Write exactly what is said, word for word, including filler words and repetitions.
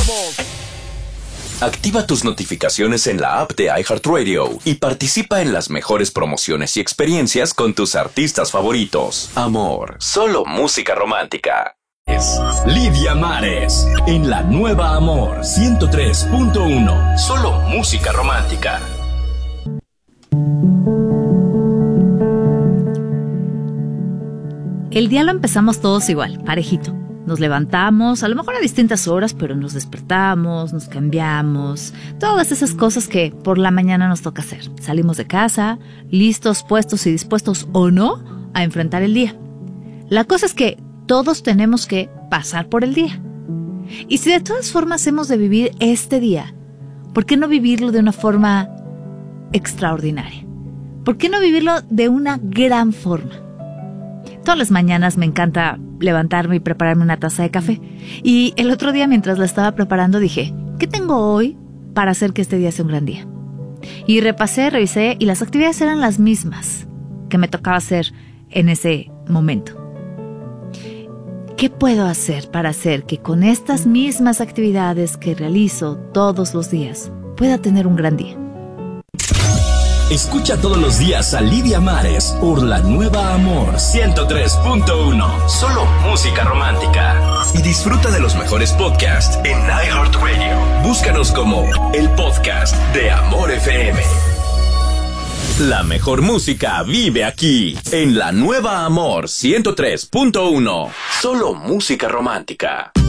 Activa tus notificaciones en la app de iHeartRadio y participa en las mejores promociones y experiencias con tus artistas favoritos. Amor, solo música romántica. Es Lidia Mares en la nueva Amor ciento tres punto uno. Solo música romántica. El día lo empezamos todos igual, parejito. Nos levantamos, a lo mejor a distintas horas, pero nos despertamos, nos cambiamos, todas esas cosas que por la mañana nos toca hacer. Salimos de casa, listos, puestos y dispuestos o no a enfrentar el día. La cosa es que todos tenemos que pasar por el día. Y si de todas formas hemos de vivir este día, ¿por qué no vivirlo de una forma extraordinaria? ¿Por qué no vivirlo de una gran forma? Todas las mañanas me encanta levantarme y prepararme una taza de café. Y el otro día, mientras la estaba preparando, dije, ¿qué tengo hoy para hacer que este día sea un gran día? Y repasé, revisé, y las actividades eran las mismas que me tocaba hacer en ese momento. ¿Qué puedo hacer para hacer que con estas mismas actividades que realizo todos los días pueda tener un gran día? Escucha todos los días a Lidia Mares por la nueva Amor ciento tres punto uno. Solo música romántica. Y disfruta de los mejores podcasts en iHeartRadio. Búscanos como el podcast de Amor F M. La mejor música vive aquí, en la nueva Amor ciento tres punto uno. Solo música romántica.